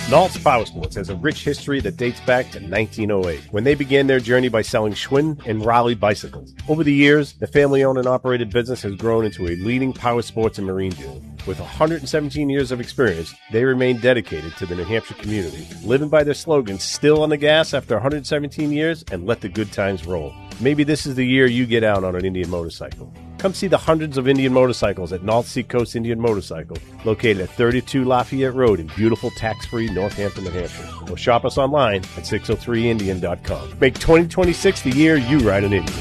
Nault's Power Sports has a rich history that dates back to 1908, when they began their journey by selling Schwinn and Raleigh bicycles. Over the years, the family-owned and operated business has grown into a leading power sports and marine dealer. With 117 years of experience, they remain dedicated to the New Hampshire community, living by their slogan, still on the gas after 117 years, and let the good times roll. Maybe this is the year you get out on an Indian motorcycle. Come see the hundreds of Indian motorcycles at North Seacoast Indian Motorcycle, located at 32 Lafayette Road in beautiful tax-free Northampton, New Hampshire. Or shop us online at 603indian.com. Make 2026 the year you ride an Indian.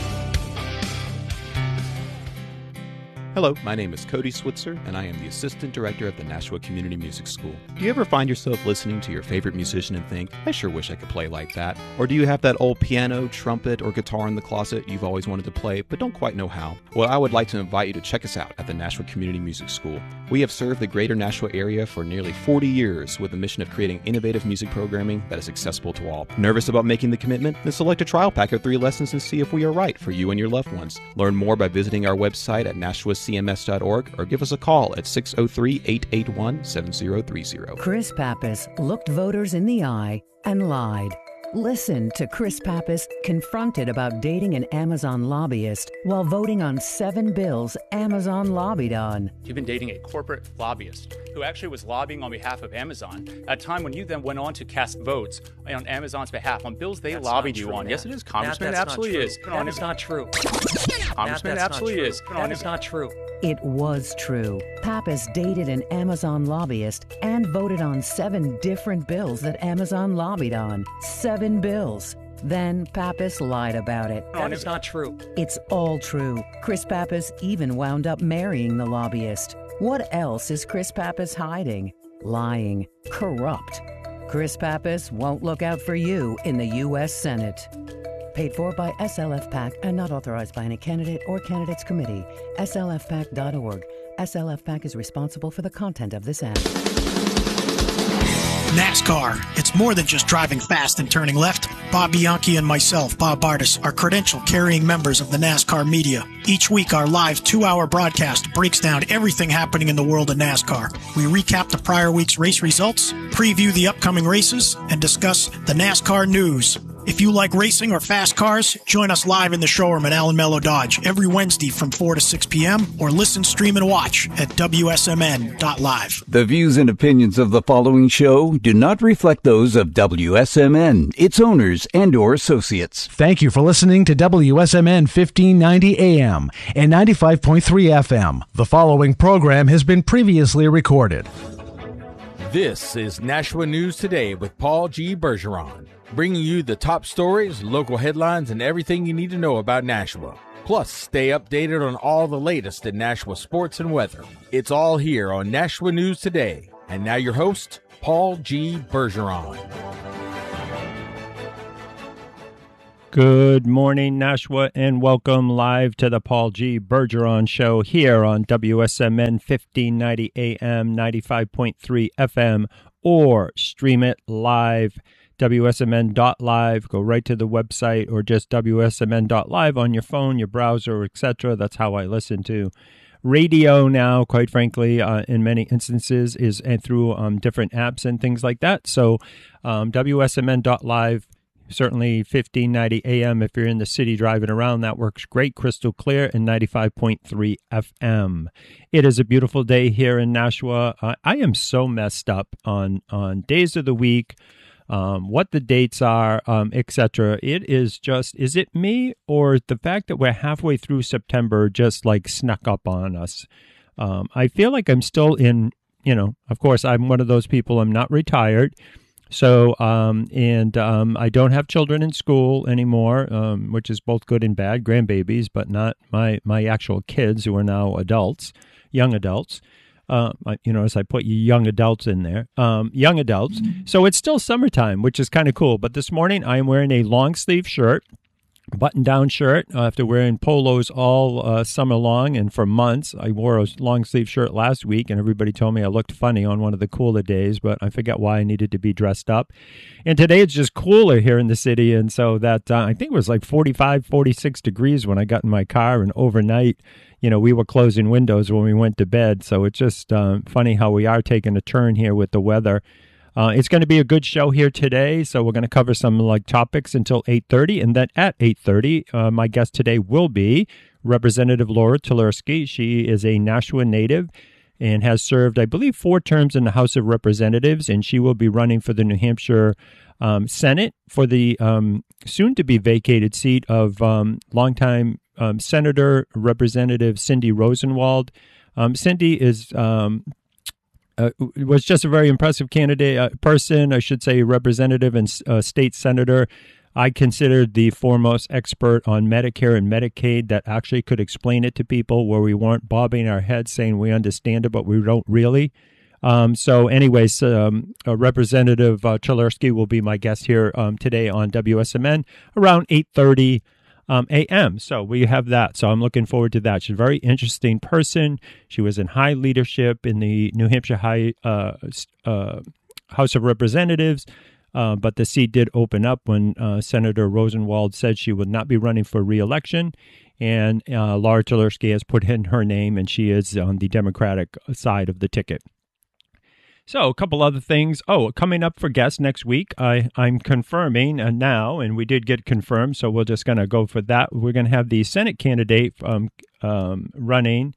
Hello, my name is Cody Switzer, and I am the Assistant Director of the Nashua Community Music School. Do you ever find yourself listening to your favorite musician and think, I sure wish I could play like that? Or do you have that old piano, trumpet, or guitar in the closet you've always wanted to play but don't quite know how? Well, I would like to invite you to check us out at the Nashua Community Music School. We have served the greater Nashua area for nearly 40 years with the mission of creating innovative music programming that is accessible to all. Nervous about making the commitment? Then select a trial pack of 3 lessons and see if we are right for you and your loved ones. Learn more by visiting our website at nashuacms.org or give us a call at 603-881-7030. Chris Pappas looked voters in the eye and lied. Listen to Chris Pappas confronted about dating an Amazon lobbyist while voting on 7 bills Amazon lobbied on. You've been dating a corporate lobbyist who actually was lobbying on behalf of Amazon at a time when you then went on to cast votes on Amazon's behalf on bills they lobbied you on. Yes, it is. Congressman, absolutely is. That is not true. Congressman, absolutely is. That is not true. It was true. Pappas dated an Amazon lobbyist and voted on 7 different bills that Amazon lobbied on. 7 bills. Then Pappas lied about it. That is not true. It's all true. Chris Pappas even wound up marrying the lobbyist. What else is Chris Pappas hiding? Lying. Corrupt. Chris Pappas won't look out for you in the U.S. Senate. Paid for by SLF PAC and not authorized by any candidate or candidates committee. SLFPAC.org. SLF PAC is responsible for the content of this ad. NASCAR. It's more than just driving fast and turning left. Bob Bianchi and myself, Bob Bartis, are credential-carrying members of the NASCAR media. Each week, our live 2-hour broadcast breaks down everything happening in the world of NASCAR. We recap the prior week's race results, preview the upcoming races, and discuss the NASCAR news. If you like racing or fast cars, join us live in the showroom at Allen Mello Dodge every Wednesday from 4 to 6 p.m. or listen, stream, and watch at WSMN.live. The views and opinions of the following show do not reflect those of WSMN, its owners, and or associates. Thank you for listening to WSMN 1590 AM and 95.3 FM. The following program has been previously recorded. This is Nashua News Today with Paul G. Bergeron, bringing you the top stories, local headlines, and everything you need to know about Nashua. Plus, stay updated on all the latest in Nashua sports and weather. It's all here on Nashua News Today. And now your host, Paul G. Bergeron. Good morning, Nashua, and welcome live to the Paul G. Bergeron Show here on WSMN 1590 AM, 95.3 FM, or stream it live, WSMN.live. Go right to the website, or just WSMN.live on your phone, your browser, etc. That's how I listen to radio now, quite frankly, in many instances, is and through different apps and things like that. So WSMN.live, certainly 1590 AM if you're in the city driving around, that works great, crystal clear, and 95.3 FM. It is a beautiful day here in Nashua. I am so messed up on days of the week, what the dates are, etc. It is just, is it me or the fact that we're halfway through September just like snuck up on us? I feel like I'm still in, of course, I'm one of those people, I'm not retired. So, I don't have children in school anymore, which is both good and bad, grandbabies, but not my actual kids who are now adults, young adults. As I put young adults in there, young adults. So it's still summertime, which is kind of cool. But this morning I am wearing a long sleeve shirt, button-down shirt, after wearing polos all summer long and for months. I wore a long-sleeve shirt last week, and everybody told me I looked funny on one of the cooler days, but I forget why I needed to be dressed up. And today it's just cooler here in the city, and so that I think it was like 45, 46 degrees when I got in my car, and overnight, we were closing windows when we went to bed, so it's just funny how we are taking a turn here with the weather. It's going to be a good show here today, so we're going to cover some topics until 8:30, and then at 8:30, my guest today will be Representative Laura Tulerski. She is a Nashua native and has served, I believe, 4 terms in the House of Representatives, and she will be running for the New Hampshire Senate for the soon-to-be vacated seat of longtime Senator Representative Cindy Rosenwald. Cindy was just a very impressive person, I should say, representative and state senator. I considered the foremost expert on Medicare and Medicaid that actually could explain it to people where we weren't bobbing our heads saying we understand it, but we don't really. Representative Tulerski will be my guest here today on WSMN around 8:30 a.m. So we have that. So I'm looking forward to that. She's a very interesting person. She was in high leadership in the New Hampshire House of Representatives. But the seat did open up when Senator Rosenwald said she would not be running for re-election, and Laura Tulerski has put in her name, and she is on the Democratic side of the ticket. So a couple other things. Coming up for guests next week, I'm confirming now, and we did get confirmed, so we're just going to go for that. We're going to have the Senate candidate running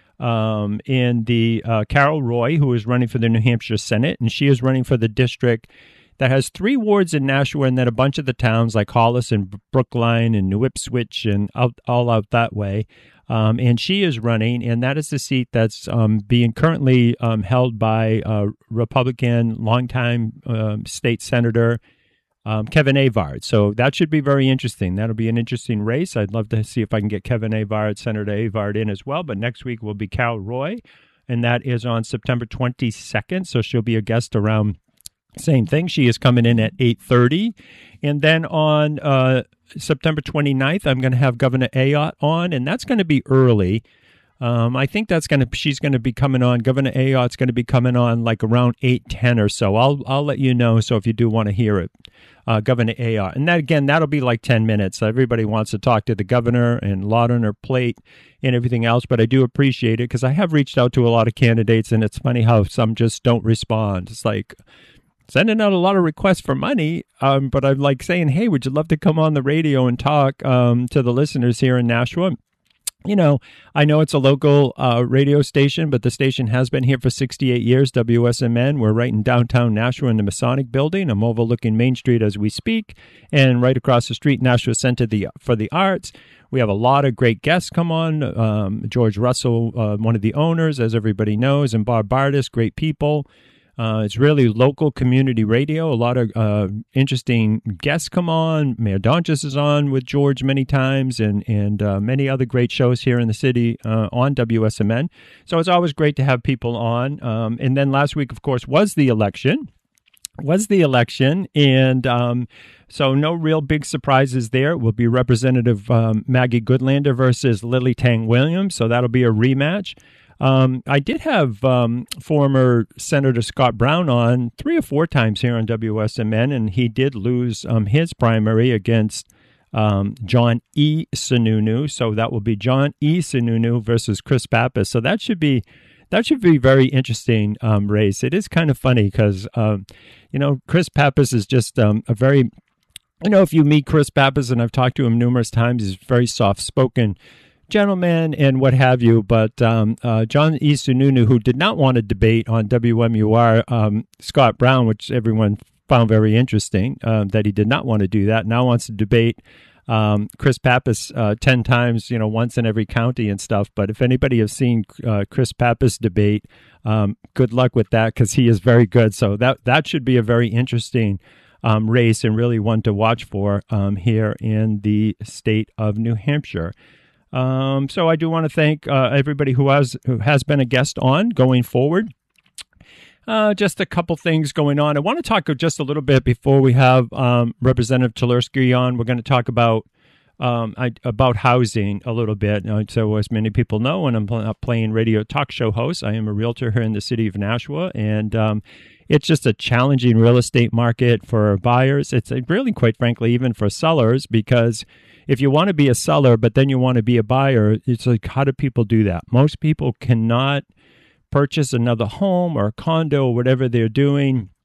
in the Carol Roy, who is running for the New Hampshire Senate, and she is running for the district that has 3 wards in Nashua and then a bunch of the towns like Hollis and Brookline and New Ipswich and all out that way. And she is running, and that is the seat that's being currently held by Republican longtime state senator Kevin Avard. So that should be very interesting. That'll be an interesting race. I'd love to see if I can get Kevin Avard, Senator Avard, in as well. But next week will be Carol Roy, and that is on September 22nd. So she'll be a guest around. Same thing. She is coming in at 8:30. And then on September 29th, I'm going to have Governor Ayotte on, and that's going to be early. I think she's going to be coming on. Governor Ayotte's going to be coming on like around 8:10 or so. I'll let you know. So if you do want to hear it, Governor Ayotte. And that'll be like 10 minutes. Everybody wants to talk to the governor and a lot on her plate and everything else, but I do appreciate it because I have reached out to a lot of candidates, and it's funny how some just don't respond. It's like sending out a lot of requests for money, but I'm like saying, hey, would you love to come on the radio and talk to the listeners here in Nashua? You know, I know it's a local radio station, but the station has been here for 68 years, WSMN. We're right in downtown Nashua in the Masonic Building. I'm overlooking Main Street as we speak, and right across the street, Nashua Center for the Arts. We have a lot of great guests come on. George Russell, one of the owners, as everybody knows, and Bob Bardis, great people. It's really local community radio. A lot of interesting guests come on. Mayor Donchis is on with George many times, and many other great shows here in the city on WSMN. So it's always great to have people on. And then last week, of course, was the election. And so no real big surprises there. It will be Representative Maggie Goodlander versus Lily Tang Williams. So that'll be a rematch. I did have former Senator Scott Brown on 3 or 4 times here on WSMN, and he did lose his primary against John E. Sununu. So that will be John E. Sununu versus Chris Pappas. So that should be very interesting race. It is kind of funny because, Chris Pappas is just a very, if you meet Chris Pappas, and I've talked to him numerous times, he's very soft-spoken gentleman and what have you, but John E. Sununu, who did not want to debate on WMUR Scott Brown, which everyone found very interesting, that he did not want to do that, now wants to debate Chris Pappas 10 times, once in every county and stuff. But if anybody has seen Chris Pappas debate, good luck with that because he is very good. So that should be a very interesting race and really one to watch for here in the state of New Hampshire. So I do want to thank everybody who has been a guest on going forward. Just a couple things going on. I want to talk just a little bit before we have Representative Tulerski on. We're going to talk about housing a little bit. So as many people know, when I'm playing radio talk show host, I am a realtor here in the city of Nashua, and it's just a challenging real estate market for buyers. It's really, quite frankly, even for sellers, because if you want to be a seller, but then you want to be a buyer, it's like, how do people do that? Most people cannot purchase another home or a condo or whatever they're doing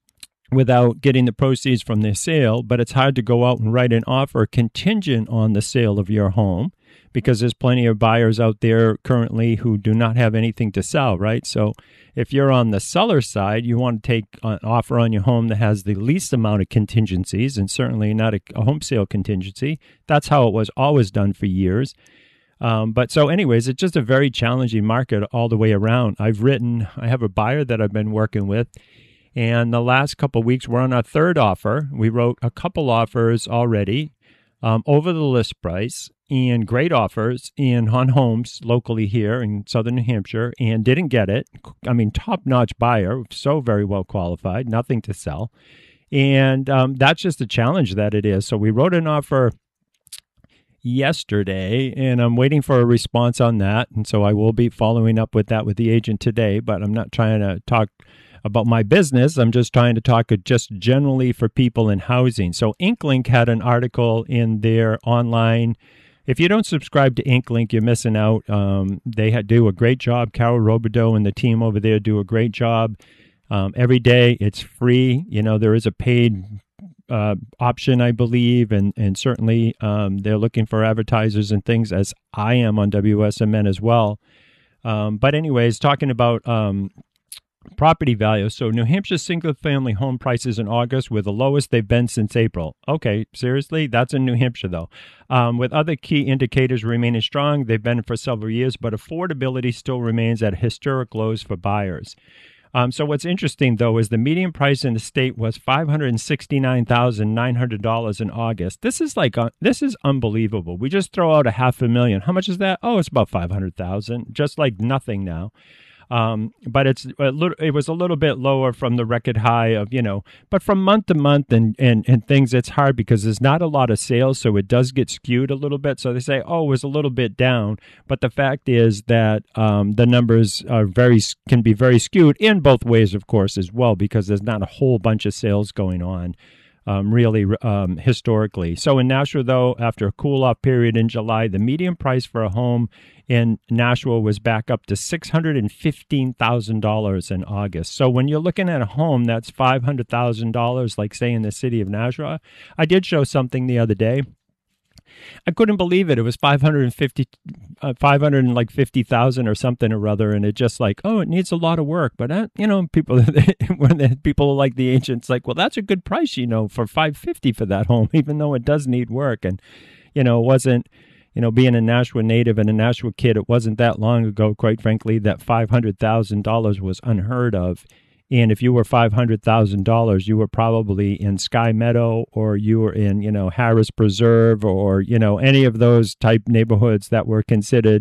without getting the proceeds from their sale, but it's hard to go out and write an offer contingent on the sale of your home because there's plenty of buyers out there currently who do not have anything to sell, right? So if you're on the seller side, you want to take an offer on your home that has the least amount of contingencies and certainly not a home sale contingency. That's how it was always done for years. But so anyways, it's just a very challenging market all the way around. I have a buyer that I've been working with, and the last couple of weeks, we're on our third offer. We wrote a couple offers already over the list price and great offers on homes locally here in southern New Hampshire and didn't get it. I mean, top-notch buyer, so very well qualified, nothing to sell. And that's just a challenge that it is. So we wrote an offer yesterday, and I'm waiting for a response on that. And so I will be following up with that with the agent today, but I'm not trying to talk about my business. I'm just trying to talk just generally for people in housing. So InkLink had an article in their online. If you don't subscribe to InkLink, you're missing out. They do a great job. Carol Robideau and the team over there do a great job. Every day it's free. There is a paid option, I believe, and certainly they're looking for advertisers and things, as I am on WSMN as well. But anyways, talking about property value. So New Hampshire single-family home prices in August were the lowest they've been since April. Okay, seriously? That's in New Hampshire, though. With other key indicators remaining strong, they've been for several years, but affordability still remains at historic lows for buyers. So what's interesting, though, is the median price in the state was $569,900 in August. This is unbelievable. We just throw out $500,000. How much is that? Oh, it's about $500,000, just like nothing now. But it was a little bit lower from the record high of, but from month to month and things, it's hard because there's not a lot of sales. So it does get skewed a little bit. So they say, oh, it was a little bit down. But the fact is that the numbers can be very skewed in both ways, of course, as well, because there's not a whole bunch of sales going on. Historically. So in Nashua, though, after a cool-off period in July, the median price for a home in Nashua was back up to $615,000 in August. So when you're looking at a home that's $500,000, like say in the city of Nashua, I did show something the other day. I couldn't believe it. It was $550,000 or something or other, and it just like, oh, it needs a lot of work. But people like the agents, like, well, that's a good price, for $550,000 for that home, even though it does need work. And it wasn't, being a Nashua native and a Nashua kid, it wasn't that long ago, quite frankly, that $500,000 was unheard of. And if you were $500,000, you were probably in Sky Meadow, or you were in, Harris Preserve, or, any of those type neighborhoods that were considered,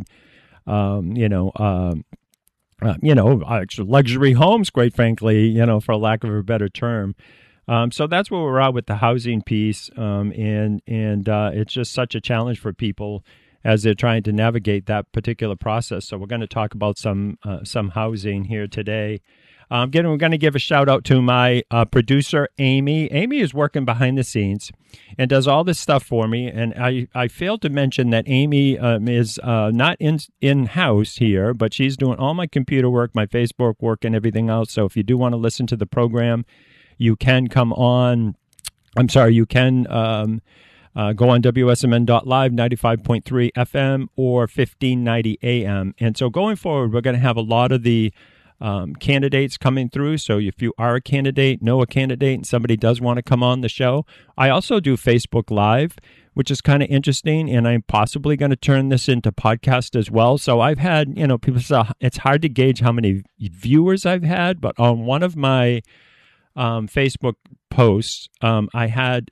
luxury homes, quite frankly, for lack of a better term. So that's where we're at with the housing piece. And it's just such a challenge for people as they're trying to navigate that particular process. So we're going to talk about some housing here today. Again, we're going to give a shout out to my producer, Amy. Amy is working behind the scenes and does all this stuff for me. And I failed to mention that Amy is not in-house here, but she's doing all my computer work, my Facebook work, and everything else. So if you do want to listen to the program, you can come on. I'm sorry, you can go on WSMN.live, 95.3 FM or 1590 AM. And so going forward, we're going to have a lot of the candidates coming through. So if you are a candidate, know a candidate, and somebody does want to come on the show, I also do Facebook Live, which is kind of interesting, and I'm possibly going to turn this into podcast as well. So I've had, people say it's hard to gauge how many viewers I've had, but on one of my Facebook posts, I had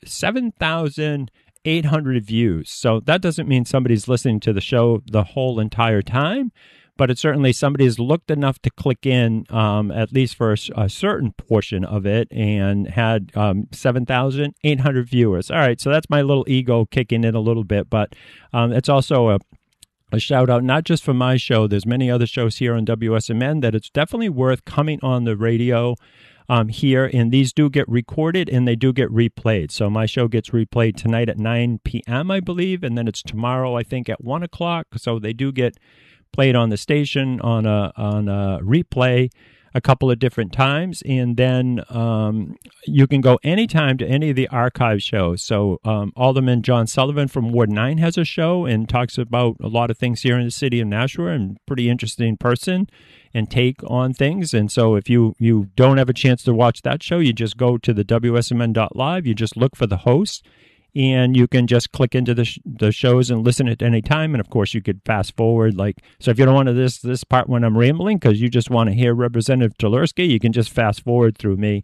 7,800 views. So that doesn't mean somebody's listening to the show the whole entire time, but it's certainly somebody's looked enough to click in, at least for a certain portion of it, and had 7,800 viewers. All right, so that's my little ego kicking in a little bit, but it's also a shout out, not just for my show. There's many other shows here on WSMN that it's definitely worth coming on the radio here, and these do get recorded and they do get replayed. So my show gets replayed tonight at 9 p.m., I believe, and then it's tomorrow, I think, at 1 o'clock. So they do get played on the station on a replay. a couple of different times, and then you can go anytime to any of the archive shows. So Alderman John Sullivan from Ward 9 has a show and talks about a lot of things here in the city of Nashua, and pretty interesting person and take on things. And so if you don't have a chance to watch that show, you just go to the WSMN.live, you just look for the host, and you can just click into the shows and listen at any time. And of course, you could fast forward. So if you don't want to this part when I'm rambling, because you just want to hear Representative Tulerski, you can just fast forward through me.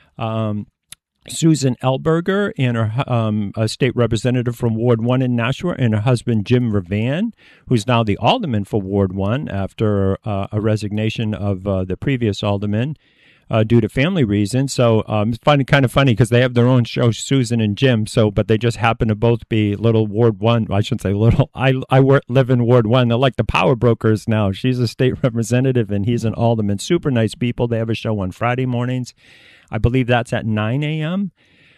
Susan Elberger and her a state representative from Ward 1 in Nashua, and her husband Jim Ravan, who's now the alderman for Ward 1 after a resignation of the previous alderman. Due to family reasons. So it's kind of funny because they have their own show, Susan and Jim. But they just happen to both be little Ward 1. I shouldn't say little. I live in Ward 1. They're like the power brokers now. She's a state representative and he's an alderman. Super nice people. They have a show on Friday mornings. I believe that's at 9 a.m.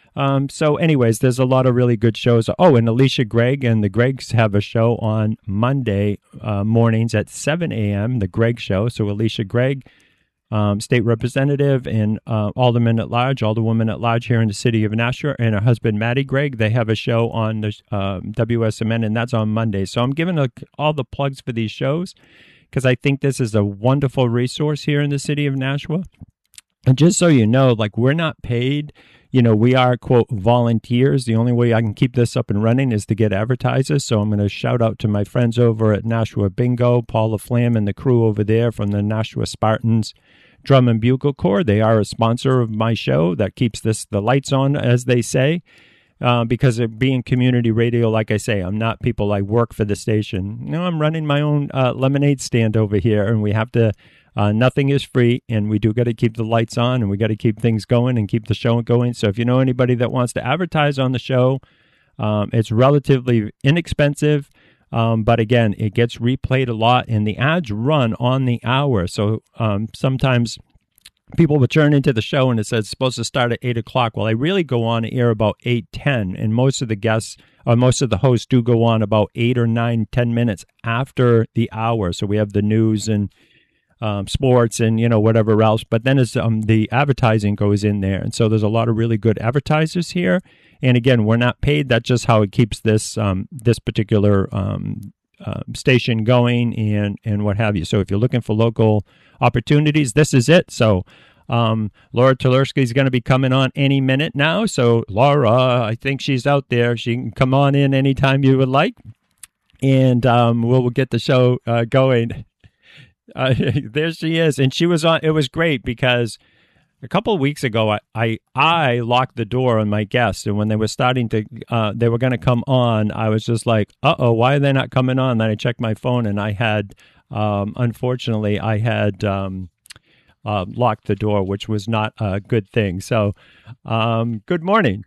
So anyways, there's a lot of really good shows. Oh, and Alicia Gregg and the Greggs have a show on Monday mornings at 7 a.m., the Gregg Show. So Alicia Gregg, state representative and alderwoman at large here in the city of Nashua, and her husband, Maddie Gregg. They have a show on the WSMN, and that's on Monday. So I'm giving all the plugs for these shows because I think this is a wonderful resource here in the city of Nashua. And just so you know, we're not paid. We are, quote, volunteers. The only way I can keep this up and running is to get advertisers. So I'm going to shout out to my friends over at Nashua Bingo, Paula Flam and the crew over there from the Nashua Spartans Drum and Bugle Corps. They are a sponsor of my show that keeps the lights on, as they say, because of being community radio. Like I say, I'm not people. I work for the station. I'm running my own lemonade stand over here, and we have to. Nothing is free, and we do got to keep the lights on, and we got to keep things going and keep the show going. So if you know anybody that wants to advertise on the show, it's relatively inexpensive. But again, it gets replayed a lot, and the ads run on the hour. So sometimes people will turn into the show and it says it's supposed to start at 8 o'clock. Well, I really go on air about 8:10, and most of the guests, or most of the hosts do go on about 8 or 9, 10 minutes after the hour. So we have the news and sports and, whatever else. But then as the advertising goes in there. And so there's a lot of really good advertisers here. And again, we're not paid. That's just how it keeps this this particular station going and what have you. So if you're looking for local opportunities, this is it. So Laura Tulerski is going to be coming on any minute now. So Laura, I think she's out there. She can come on in anytime you would like. And we'll get the show going. There she is. And she was on. It was great because a couple of weeks ago, I locked the door on my guests, and when they were starting to, they were going to come on, I was just like, uh-oh, why are they not coming on? Then I checked my phone, and I had, unfortunately, locked the door, which was not a good thing. So, good morning.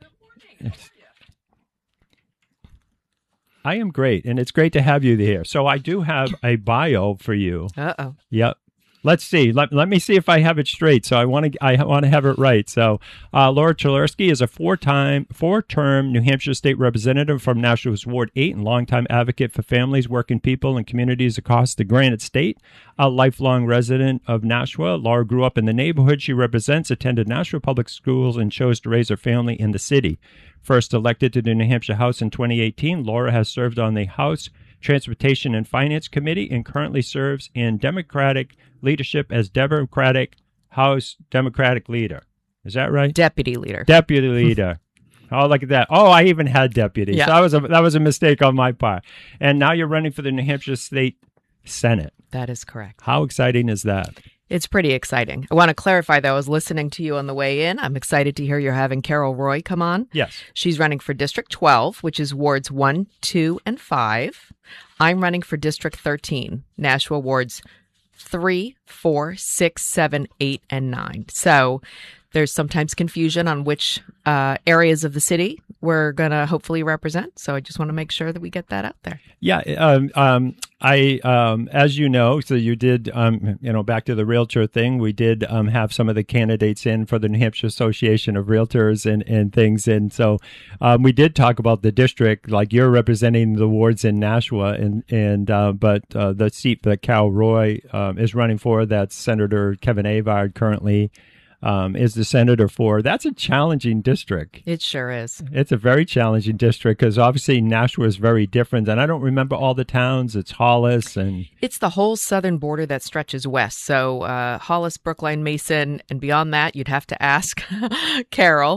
I am great, and it's great to have you here. So I do have a bio for you. Uh-oh. Yep. Let's see. Let me see if I have it straight. So I want to have it right. So Laura Tulerski is a four-term New Hampshire state representative from Nashua's Ward 8 and longtime advocate for families, working people, and communities across the Granite State. A lifelong resident of Nashua, Laura grew up in the neighborhood she represents, attended Nashua Public Schools, and chose to raise her family in the city. First elected to the New Hampshire House in 2018, Laura has served on the House Transportation and Finance Committee and currently serves in Democratic leadership as Democratic House Democratic Leader. Is that right? Deputy Leader. Deputy Leader. Oh, look at that. Oh, I even had deputy. Yeah. So that was a mistake on my part. And now you're running for the New Hampshire State Senate. That is correct. How exciting is that? It's pretty exciting. I want to clarify, though, I was listening to you on the way in. I'm excited to hear you're having Carol Roy come on. Yes. She's running for District 12, which is Wards 1, 2, and 5. I'm running for District 13, Nashua Wards 3, 4, 6, 7, 8, and 9. So there's sometimes confusion on which areas of the city we're going to hopefully represent. So I just want to make sure that we get that out there. Yeah. As you know, so you did, back to the realtor thing, we did have some of the candidates in for the New Hampshire Association of Realtors and things. And so we did talk about the district, like you're representing the wards in Nashua, but the seat that Cal Roy is running for, that's Senator Kevin Avard currently is the senator for. That's a challenging district. It sure is. It's a very challenging district because obviously Nashua is very different. And I don't remember all the towns. It's Hollis and... It's the whole southern border that stretches west. So Hollis, Brookline, Mason, and beyond that, you'd have to ask Carol.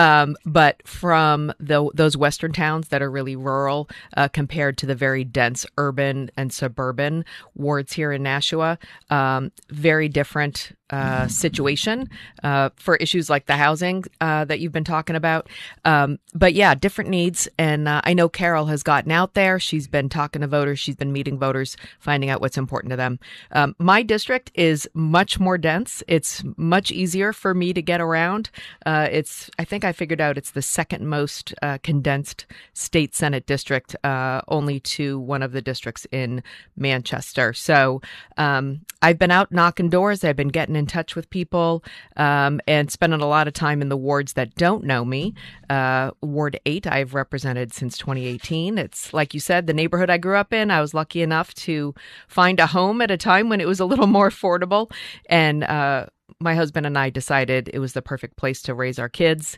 But from those western towns that are really rural compared to the very dense urban and suburban wards here in Nashua, very different situation for issues like the housing that you've been talking about. But yeah, different needs. And I know Carol has gotten out there. She's been talking to voters. She's been meeting voters, finding out what's important to them. My district is much more dense. It's much easier for me to get around. I think I figured out it's the second most condensed state Senate district, only to one of the districts in Manchester. So I've been out knocking doors. I've been getting in touch with people and spending a lot of time in the wards that don't know me. Ward 8, I've represented since 2018. It's, like you said, the neighborhood I grew up in. I was lucky enough to find a home at a time when it was a little more affordable. And my husband and I decided it was the perfect place to raise our kids.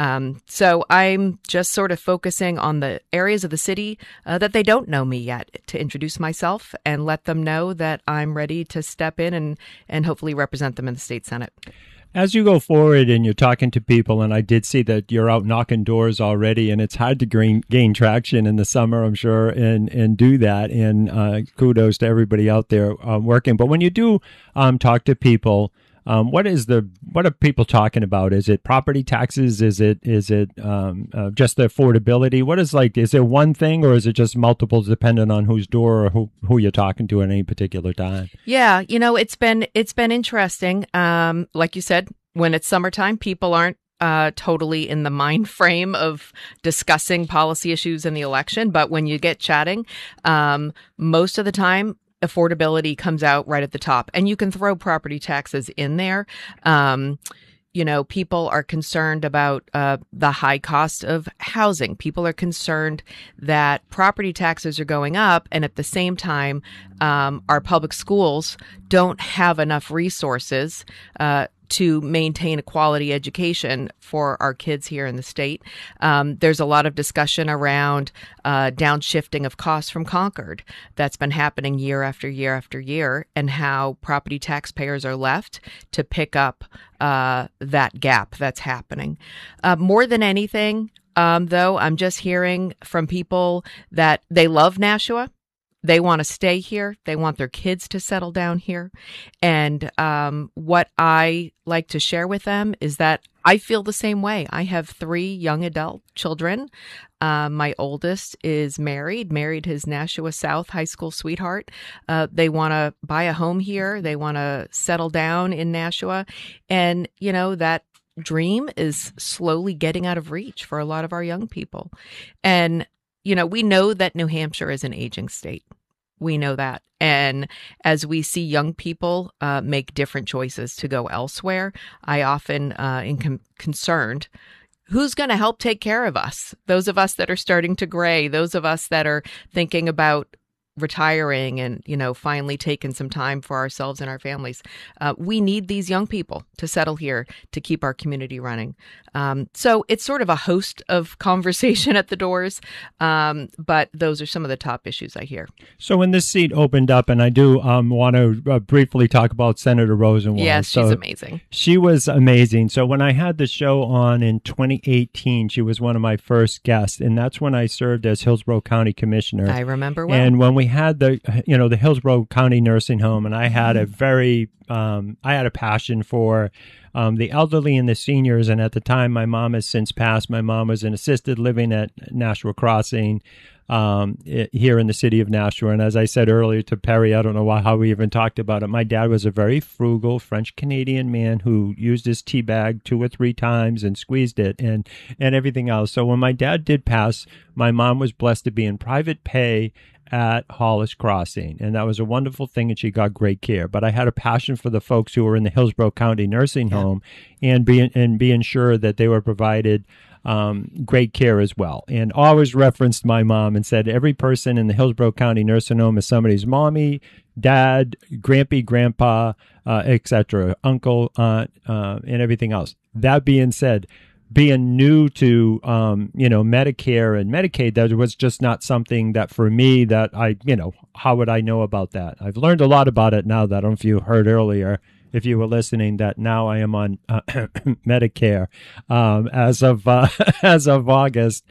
So I'm just sort of focusing on the areas of the city that they don't know me yet, to introduce myself and let them know that I'm ready to step in and hopefully represent them in the state Senate. As you go forward and you're talking to people, and I did see that you're out knocking doors already, and it's hard to gain traction in the summer, I'm sure, and do that. And kudos to everybody out there working. But when you do talk to people, what are people talking about? Is it property taxes? Is it just the affordability? What is is there one thing, or is it just multiples depending on whose door or who you're talking to at any particular time? Yeah, it's been interesting. Like you said, when it's summertime, people aren't totally in the mind frame of discussing policy issues in the election. But when you get chatting, most of the time, affordability comes out right at the top, and you can throw property taxes in there. People are concerned about the high cost of housing. People are concerned that property taxes are going up, and at the same time, our public schools don't have enough resources to maintain a quality education for our kids here in the state. There's a lot of discussion around downshifting of costs from Concord that's been happening year after year after year, and how property taxpayers are left to pick up that gap that's happening. More than anything, though, I'm just hearing from people that they love Nashua. They want to stay here. They want their kids to settle down here. And what I like to share with them is that I feel the same way. I have 3 young adult children. My oldest is married his Nashua South high school sweetheart. They want to buy a home here. They want to settle down in Nashua. And, that dream is slowly getting out of reach for a lot of our young people. And we know that New Hampshire is an aging state. We know that. And as we see young people make different choices to go elsewhere, I often am concerned, who's going to help take care of us? Those of us that are starting to gray, those of us that are thinking about retiring and, finally taking some time for ourselves and our families. We need these young people to settle here to keep our community running. So it's sort of a host of conversation at the doors, but those are some of the top issues I hear. So when this seat opened up, and I do want to briefly talk about Senator Rosenwald. Yes, she's amazing. She was amazing. So when I had the show on in 2018, she was one of my first guests, and that's when I served as Hillsborough County Commissioner. I remember well. And when we had the Hillsborough County Nursing Home, and I had a passion for the elderly and the seniors. And at the time, my mom has since passed. My mom was in assisted living at Nashua Crossing here in the city of Nashua. And as I said earlier to Perry, I don't know how we even talked about it. My dad was a very frugal French-Canadian man who used his tea bag 2 or 3 times and squeezed it and everything else. So when my dad did pass, my mom was blessed to be in private pay at Hollis Crossing, and that was a wonderful thing, and she got great care. But I had a passion for the folks who were in the Hillsborough County Nursing Home and being sure that they were provided great care as well. And always referenced my mom and said every person in the Hillsborough County Nursing Home is somebody's mommy, dad, grampy, grandpa, etc., uncle, aunt, and everything else. That being said, being new to, Medicare and Medicaid, that was just not something that for me that how would I know about that? I've learned a lot about it now that I don't know if you heard earlier, if you were listening, that now I am on Medicare as of August.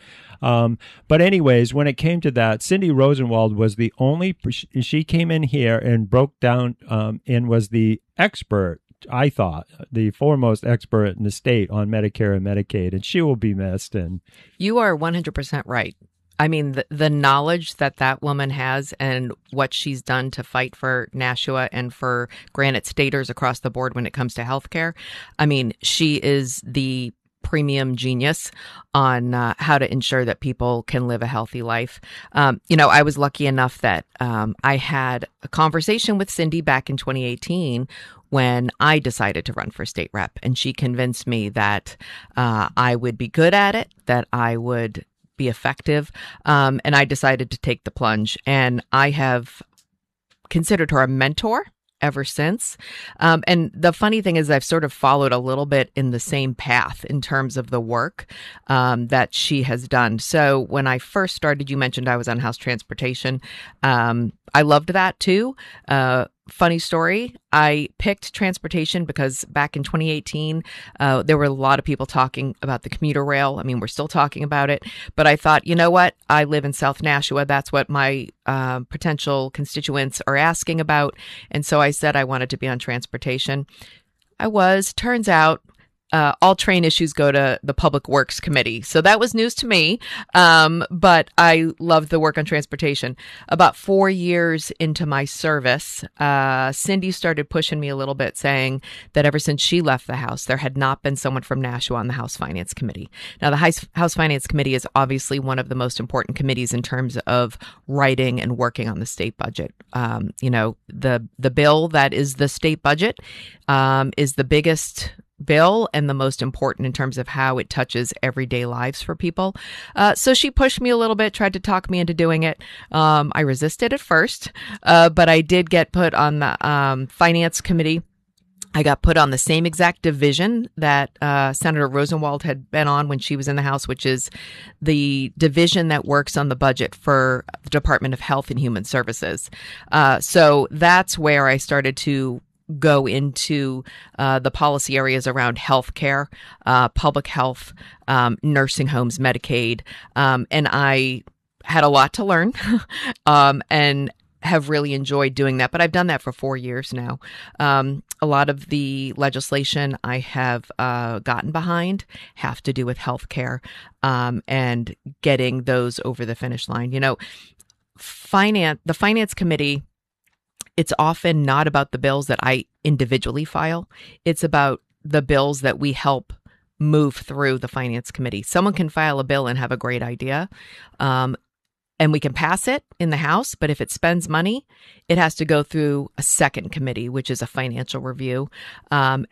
But anyways, when it came to that, Cindy Rosenwald was the only, she came in here and broke down and was the expert, I thought, the foremost expert in the state on Medicare and Medicaid, and she will be missed. And you are 100% right. I mean, the knowledge that woman has and what she's done to fight for Nashua and for Granite Staters across the board when it comes to healthcare. I mean, she is the premium genius on how to ensure that people can live a healthy life. I was lucky enough that I had a conversation with Cindy back in 2018 when I decided to run for state rep, and she convinced me that I would be good at it, that I would be effective, and I decided to take the plunge. And I have considered her a mentor ever since. And the funny thing is I've sort of followed a little bit in the same path in terms of the work that she has done. So when I first started, you mentioned I was on House Transportation. I loved that too. Funny story, I picked transportation because back in 2018, there were a lot of people talking about the commuter rail. I mean, we're still talking about it, but I thought, you know what? I live in South Nashua. That's what my potential constituents are asking about. And so I said I wanted to be on transportation. Turns out, all train issues go to the Public Works Committee. So that was news to me. But I loved the work on transportation. About 4 years into my service, Cindy started pushing me a little bit, saying that ever since she left the House, there had not been someone from Nashua on the House Finance Committee. Now, the House Finance Committee is obviously one of the most important committees in terms of writing and working on the state budget. The bill that is the state budget is the biggest bill and the most important in terms of how it touches everyday lives for people. So she pushed me a little bit, tried to talk me into doing it. I resisted at first, but I did get put on the Finance Committee. I got put on the same exact division that Senator Rosenwald had been on when she was in the House, which is the division that works on the budget for the Department of Health and Human Services. So that's where I started to go into the policy areas around healthcare, public health, nursing homes, Medicaid. And I had a lot to learn and have really enjoyed doing that. But I've done that for 4 years now. A lot of the legislation I have gotten behind have to do with healthcare and getting those over the finish line. The Finance Committee, it's often not about the bills that I individually file. It's about the bills that we help move through the Finance Committee. Someone can file a bill and have a great idea, and we can pass it in the House, but if it spends money, it has to go through a second committee, which is a financial review. And